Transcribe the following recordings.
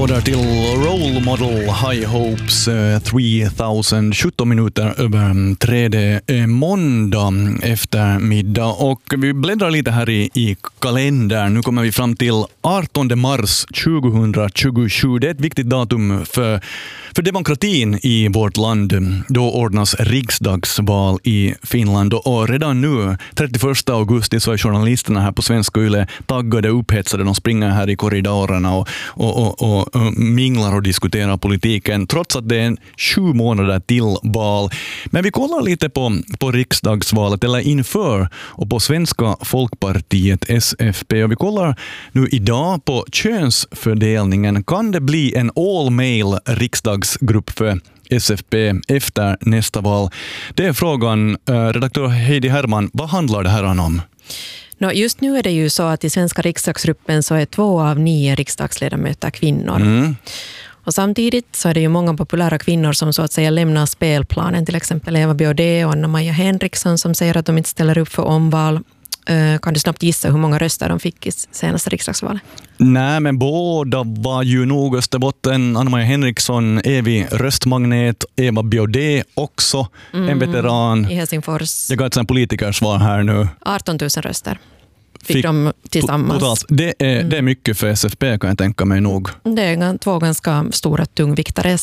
applåder till Role Model High Hopes 3000, 17 minuter över tredje måndag eftermiddag. Och vi bläddrar lite här i kalendern. Nu kommer vi fram till 18 mars 2027. Det är ett viktigt datum för demokratin i vårt land. Då ordnas riksdagsval i Finland. Och redan nu, 31 augusti, så är journalisterna här på Svenska Yle taggade, upphetsade. De springer här i korridorerna och minglar och diskuterar politiken, trots att det är 7 månader till val. Men vi kollar lite på riksdagsvalet, eller inför, och på Svenska Folkpartiet, SFP. Och vi kollar nu idag på könsfördelningen. Kan det bli en all-male riksdagsgrupp för SFP efter nästa val? Det är frågan. Redaktör Heidi Herman, vad handlar det här om? Just nu är det ju så att i svenska riksdagsgruppen så är 2 av 9 riksdagsledamöter kvinnor. Och samtidigt så är det ju många populära kvinnor som så att säga lämnar spelplanen. Till exempel Eva Biaudet och Anna-Maja Henriksson som säger att de inte ställer upp för omval. Kan du snabbt gissa hur många röster de fick i senaste riksdagsvalet? Nej, men båda var ju nog Österbotten. Anna-Maja Henriksson, evig röstmagnet. Eva Biaudet också, en veteran. I Helsingfors. Jag gav ett politikersvar här nu. 18 000 röster fick de tillsammans. Det är mycket för SFP, kan jag tänka mig nog. Det är 2 ganska stora tungviktare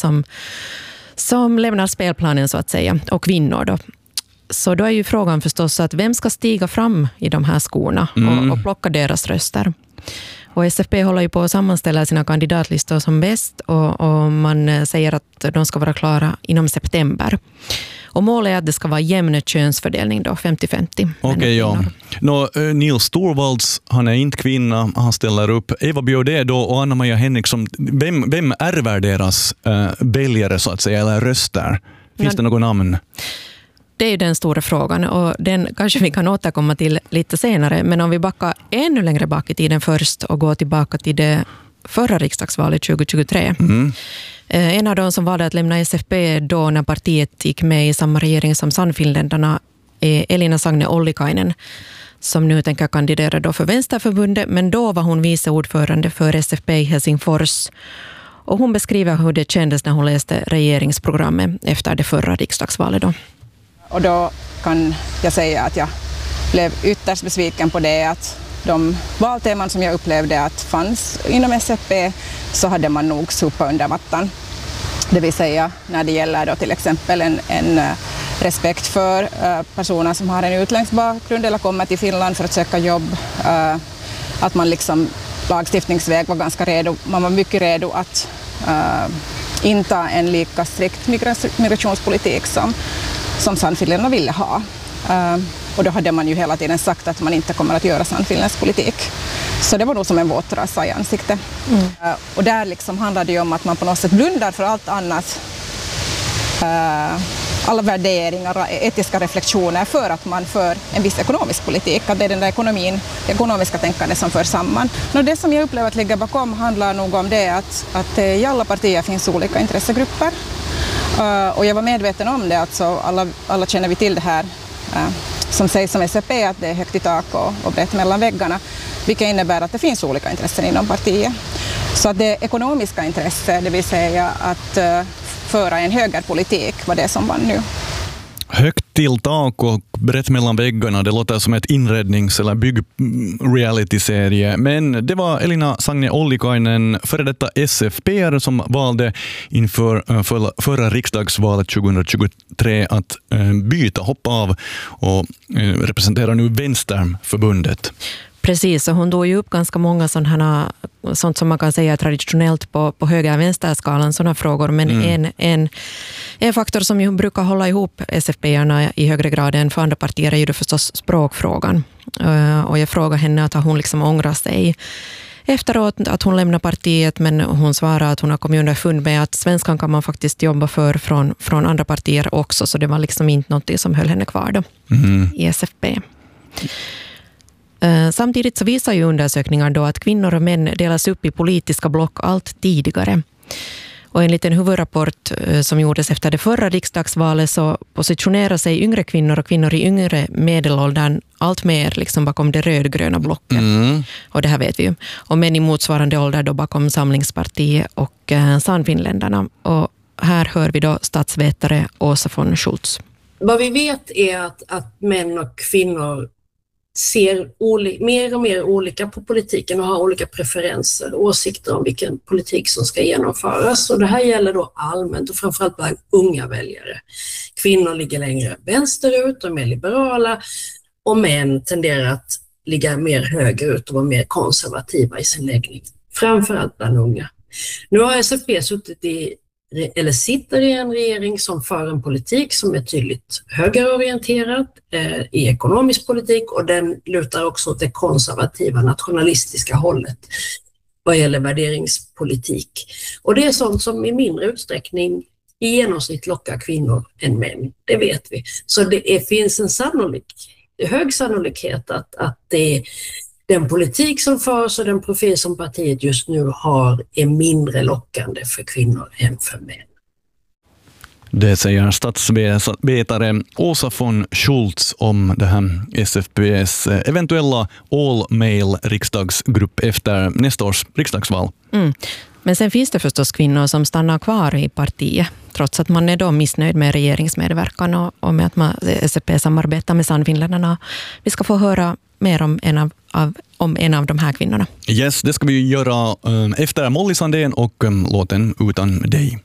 som lämnar spelplanen så att säga. Och kvinnor då. Så då är ju frågan förstås att vem ska stiga fram i de här skorna och plocka deras röster. Och SFP håller ju på att sammanställa sina kandidatlistor som bäst och man säger att de ska vara klara inom september. Och målet är att det ska vara jämn könsfördelning då, 50-50. Okej, ja. Nils Torvalds, han är inte kvinna, han ställer upp. Eva Biaudet då och Anna-Maja Henriksson, vem ärver deras väljare så att säga, eller röster? Finns det någon namn? Det är ju den stora frågan och den kanske vi kan återkomma till lite senare. Men om vi backar ännu längre bak i tiden först och går tillbaka till det förra riksdagsvalet 2023. En av de som valde att lämna SFP då när partiet gick med i samma regering som Sannfinländarna är Elina Sagne Ollikainen som nu tänker kandidera då för Vänsterförbundet. Men då var hon vice ordförande för SFP i Helsingfors. Och hon beskriver hur det kändes när hon läste regeringsprogrammet efter det förra riksdagsvalet då. Och då kan jag säga att jag blev ytterst besviken på det att de valteman som jag upplevde att fanns inom SFP så hade man nog sopat under mattan. Det vill säga när det gäller då till exempel en respekt för personer som har en utländsk bakgrund eller kommer till Finland för att söka jobb. Att man liksom lagstiftningsväg var ganska redo. Man var mycket redo att inta en lika strikt migrationspolitik som Sannfinländarna ville ha. Och då hade man ju hela tiden sagt att man inte kommer att göra Sannfinländsk politik. Så det var nog som en våtrasa i ansiktet. Och där liksom handlade det ju om att man på något sätt blundar för allt annat. Alla värderingar och etiska reflektioner för att man för en viss ekonomisk politik. Att det är den där ekonomiska tänkandet som för samman. Det som jag upplever att ligga bakom handlar nog om det att i alla partier finns olika intressegrupper. Och jag var medveten om det, alltså alla känner vi till det här som sägs som SFP att det är högt i tak och brett mellan väggarna, vilket innebär att det finns olika intressen inom partiet. Så att det ekonomiska intresset, det vill säga att föra en högerpolitik, var det som vann nu. Högt till tak och brett mellan väggarna, det låter som ett inrednings- eller bygg-reality-serie. Men det var Elina Sagne Ollikainen, före detta SFP, som valde inför förra riksdagsvalet 2023 att hoppa av och representera nu Vänsterförbundet. Precis, och hon tog ju upp ganska många sånt som man kan säga traditionellt på höger-vänsterskalan, sådana frågor. Men en faktor som ju brukar hålla ihop SFP-arna i högre grad än för andra partier är ju då förstås språkfrågan. Och jag frågar henne att hon liksom ångrar sig efteråt att hon lämnar partiet, men hon svarar att hon har kommit underfund med att svenskan kan man faktiskt jobba för från andra partier också, så det var liksom inte något som höll henne kvar då i SFP. Samtidigt så visar ju undersökningar då att kvinnor och män delas upp i politiska block allt tidigare. Och enligt en huvudrapport som gjordes efter det förra riksdagsvalet så positionerar sig yngre kvinnor och kvinnor i yngre medelåldern allt mer liksom bakom det rödgröna blocket. Och det här vet vi ju. Och män i motsvarande ålder då bakom Samlingspartiet och Sannfinländarna. Och här hör vi då statsvetare Åsa von Schultz. Vad vi vet är att män och kvinnor ser mer och mer olika på politiken och har olika preferenser, åsikter om vilken politik som ska genomföras. Och det här gäller då allmänt och framförallt bland unga väljare. Kvinnor ligger längre vänsterut och mer liberala och män tenderar att ligga mer högerut och vara mer konservativa i sin läggning. Framförallt bland unga. Nu har SFP sitter i en regering som för en politik som är tydligt högerorienterad i ekonomisk politik, och den lutar också åt det konservativa nationalistiska hållet vad gäller värderingspolitik. Och det är sånt som i mindre utsträckning i genomsnitt lockar kvinnor än män, det vet vi. Så det finns en hög sannolikhet att det är den politik som förs och den profil som partiet just nu har är mindre lockande för kvinnor än för män. Det säger statsvetare Åsa von Schultz om det här SFP:s eventuella all-male riksdagsgrupp efter nästa års riksdagsval. Men sen finns det förstås kvinnor som stannar kvar i partiet trots att man är då missnöjd med regeringsmedverkan och med att SFP samarbetar med Sannfinländarna. Vi ska få höra mer om en av de här kvinnorna. Yes, det ska vi göra efter Molly Sandén och låten Utan dig.